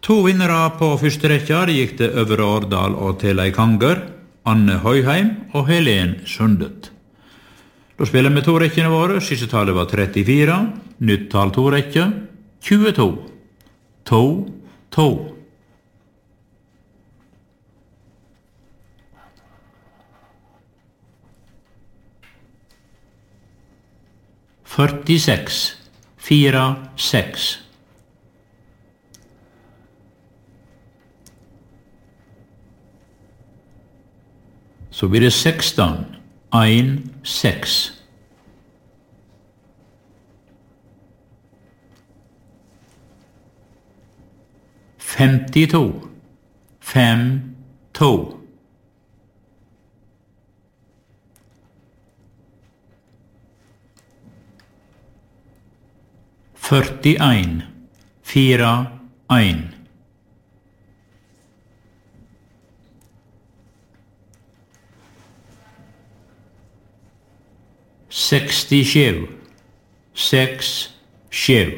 To vinnere på første rekka gikk det Øvre Årdal og til Leikanger, Anne Høyheim og Helen Sundet. Da spiller vi to rekkene våre. Siste tallet var 34, nytt tall to rekke, 22. 2, 2. Førtiseks, 4, 6. Så blir det 16, 1, 6. Femtito, 5, 2. Førtien, 4, 1. Sekstisju, 6, 7.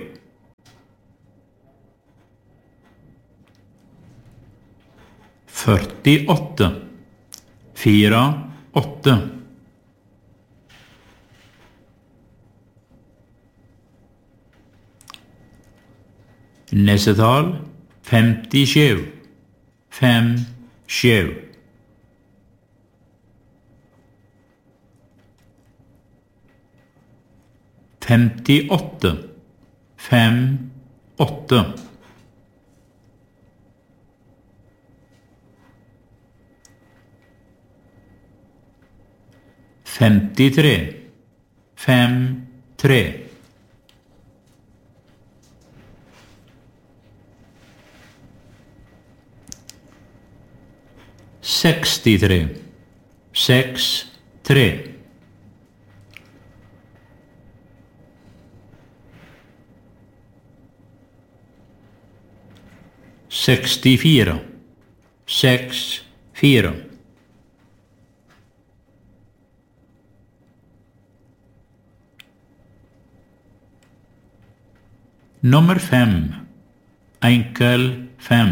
Førtiåtte, 4, 8. Neste tall, 57, 5, 7. Femtiåtte, 5, 8. Femtitre, 5, 3. Sekstitre, 6, 3. Sekstifire, 6, 4. Nummer 5, enkel 5.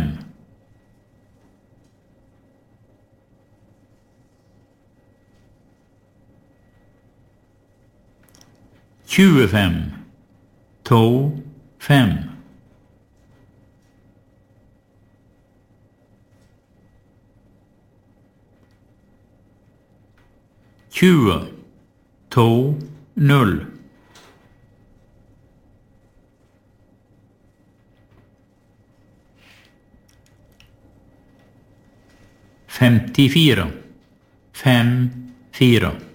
25, 2, 5. 20, 2, 0. 54, 5, 4.